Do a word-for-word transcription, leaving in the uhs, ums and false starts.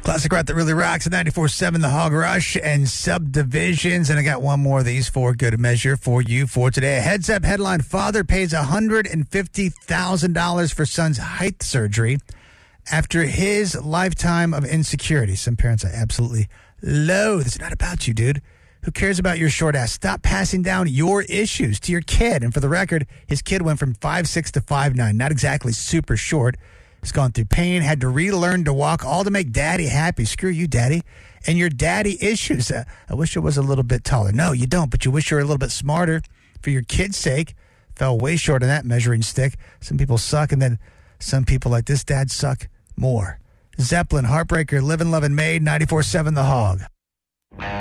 Classic rock that really rocks at ninety-four seven The Hog Rush and Subdivisions. And I got one more of these for good measure for you for today. A heads up headline: father pays one hundred fifty thousand dollars for son's height surgery after his lifetime of insecurity. Some parents I absolutely loathe. It's not about you, dude. Who cares about your short ass? Stop passing down your issues to your kid. And for the record, his kid went from five six to five nine. Not exactly super short. He's gone through pain, had to relearn to walk, all to make daddy happy. Screw you, daddy. And your daddy issues. Uh, I wish I was a little bit taller. No, you don't, but you wish you were a little bit smarter for your kid's sake. Fell way short on that measuring stick. Some people suck, and then some people like this dad suck more. Zeppelin, Heartbreaker, Livin' Lovin' Maid, ninety-four seven The Hog.